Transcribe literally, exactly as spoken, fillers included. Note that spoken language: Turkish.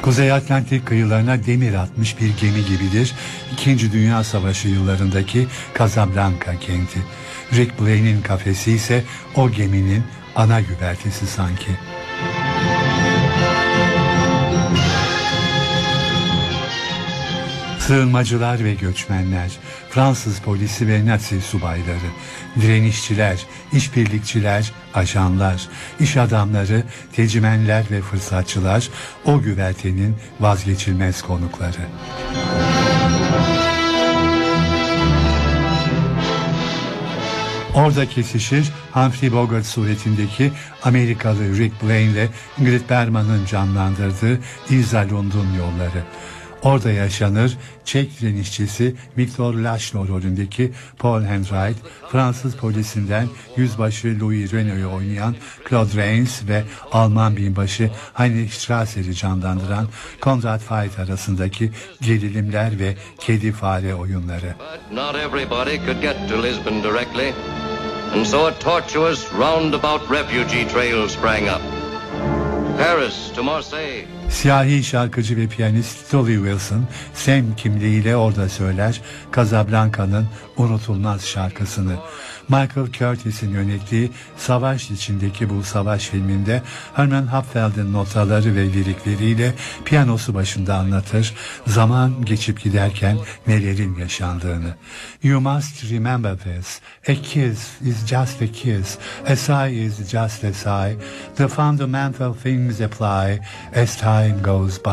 Kuzey Atlantik kıyılarına demir atmış bir gemi gibidir İkinci Dünya Savaşı yıllarındaki Casablanca kenti. Rick Blaine'in kafesi ise o geminin ana güvertesi sanki. Sığınmacılar ve göçmenler, Fransız polisi ve Nazi subayları, direnişçiler, işbirlikçiler, ajanlar, iş adamları, tecrümenler ve fırsatçılar o güvertenin vazgeçilmez konukları. Orada kesişir Humphrey Bogart suretindeki Amerikalı Rick Blaine ile Ingrid Bergman'ın canlandırdığı Ilsa Lund'un yolları. Orada yaşanır Çek direnişçisi Victor Lachlo rolündeki Paul Henright, Fransız polisinden yüzbaşı Louis Renault'u oynayan Claude Rains ve Alman binbaşı Heinrich Strasser'i canlandıran Conrad Veidt arasındaki gerilimler ve kedi fare oyunları. Not everybody could get to Lisbon directly, and so a tortuous roundabout refugee trail sprang up. Paris to Marseille. Siyahi şarkıcı ve piyanist Dolly Wilson, Sam kimliğiyle orada söyler Casablanca'nın unutulmaz şarkısını. Michael Curtis'in yönettiği Savaş içindeki bu savaş filminde Herman Hapfeld'in notaları ve lirikleriyle piyanosu başında anlatır zaman geçip giderken nelerin yaşandığını. You must remember this. A kiss is just a kiss. A sigh is just a sigh. The fundamental things apply as time goes by.